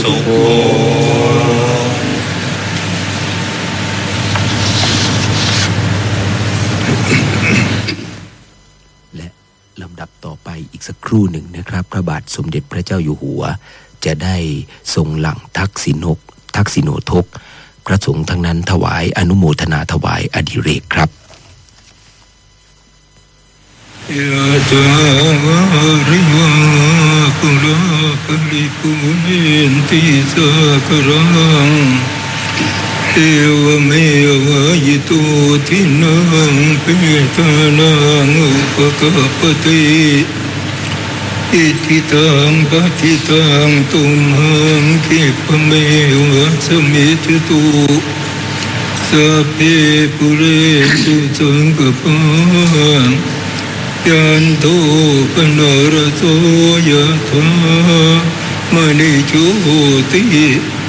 สุโขและลำดับต่อไปอีกสักครู่หนึ่งนะครับพระบาทสมเด็จพระเจ้าอยู่หัวจะได้ทรงหลั่งทักษิโนทกพระสงฆ์ทั้งนั้นถวายอนุโมทนาถวายอดิเรกครับยะถาวาริวะปุราปริปุเรนติสากรังเอวเมวะยิโตทินังเปตานังอุปกัปปติอิทิตังปฏิตังตุมหังคิปะเมวะสมิจตุสัพเพปุเรตุสังกปะยันโตปนรโสยะถามณิโชติ